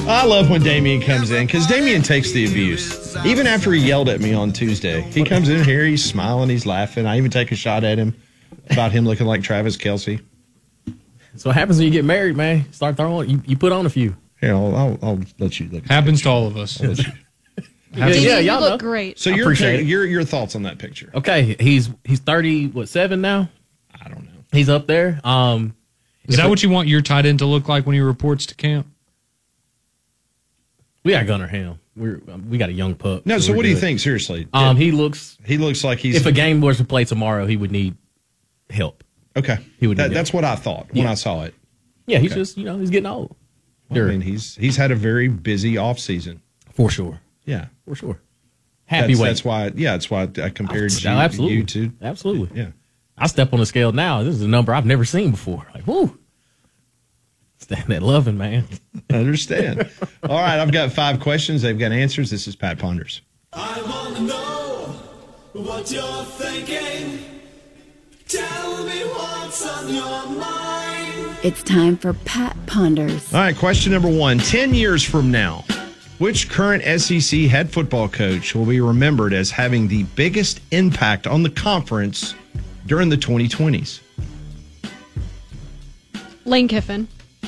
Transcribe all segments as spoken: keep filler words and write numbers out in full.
I love when Damien comes in because Damien takes the abuse. Even after he yelled at me on Tuesday, he comes in here, he's smiling, he's laughing. I even take a shot at him about him looking like Travis Kelce. That's what happens when you get married, man. Start throwing, you, you put on a few. Here, I'll, I'll, I'll let you look. Happens to all of us. yeah, yeah, yeah, you y'all look know. great. So I your, appreciate it. your your thoughts on that picture? Okay, he's he's thirty, what, seven now? I don't know. He's up there. Um, Is that what you want your tight end to look like when he reports to camp? We got Gunnar Ham. We're we got a young pup. No, so we're what do you good. think? Seriously, Um, he looks. he looks like he's If a game was to play tomorrow, he would need help. okay. he would That, need that's it. what I thought when Yeah. I saw it. Yeah, he's Okay. just you know he's getting old. I Sure. mean, he's he's had a very busy off season. For sure, Yeah, for sure. Happy that's, weight. that's why. Yeah, that's why I compared you, No, absolutely. you to. Absolutely. Yeah. I step on the scale now. This is a number I've never seen before. Like, whoo. It's that, that loving, man. I understand. All right, I've got five questions. They've got answers. This is Pat Ponders. I want to know what you're thinking. Tell me what's on your mind. It's time for Pat Ponders. All right, question number one. Ten years from now, which current S E C head football coach will be remembered as having the biggest impact on the conference during the twenty twenties? Lane Kiffin.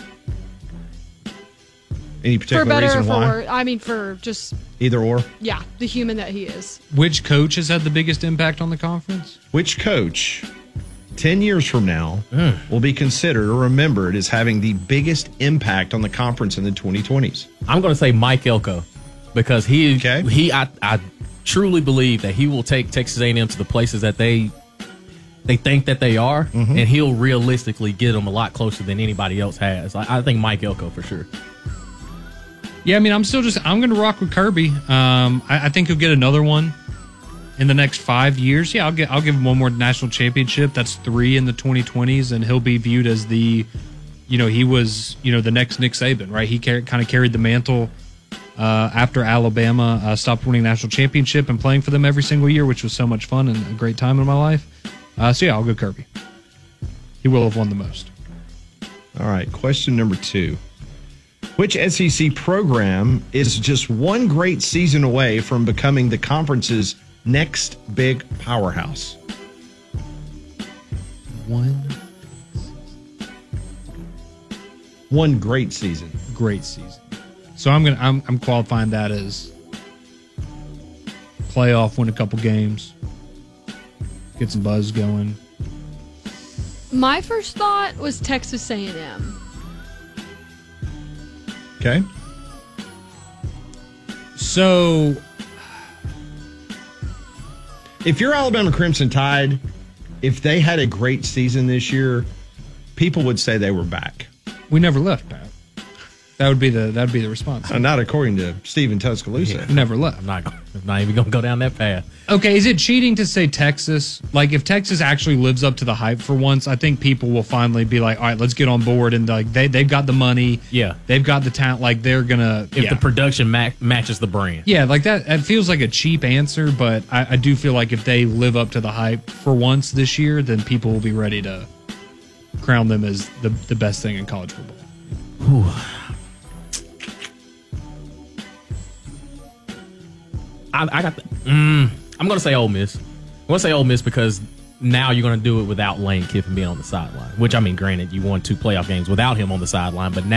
Any For particular better or reason for why? worse. I mean, for just, Either or. yeah, the human that he is. Which coach has had the biggest impact on the conference? Which coach, ten years from now, will be considered or remembered as having the biggest impact on the conference in the twenty twenties? I'm going to say Mike Elko because he, Okay. he, I, I truly believe that he will take Texas A and M to the places that they, they think that they are, Mm-hmm. and he'll realistically get them a lot closer than anybody else has. I, I think Mike Elko for sure. Yeah, I mean, I'm still just, I'm going to rock with Kirby. Um, I, I think he'll get another one in the next five years. Yeah, I'll get, I'll give him one more national championship. That's three in the twenty twenties, and he'll be viewed as the, you know, he was, you know, the next Nick Saban, right? He car- kind of carried the mantle uh, after Alabama uh, stopped winning national championship and playing for them every single year, which was so much fun and a great time in my life. Uh, so yeah, I'll go Kirby. He will have won the most. All right, question number two. Which S E C program is just one great season away from becoming the conference's next big powerhouse? One One great season. great season. So I'm gonna, I'm, I'm qualifying that as playoff, win a couple games, get some buzz going. My first thought was Texas A and M. Okay. So If you're Alabama Crimson Tide, if they had a great season this year, people would say they were back. we never left, Pat. That would be the that would be the response. Uh, not according to Steven Tuscaloosa. We never left. I'm not, I'm not even going to go down that path. Okay, is it cheating to say Texas? Like, if Texas actually lives up to the hype for once, I think people will finally be like, all right, let's get on board. And like they they've got the money, Yeah. they've got the talent. Like they're gonna If yeah. the production ma- matches the brand. yeah, like that. It feels like a cheap answer, but I, I do feel like if they live up to the hype for once this year, then people will be ready to crown them as the the best thing in college football. I, I got the, mm, I'm going to say Ole Miss. I'm going to say Ole Miss because now you're going to do it without Lane Kiffin being on the sideline, which, I mean, granted, you won two playoff games without him on the sideline, but now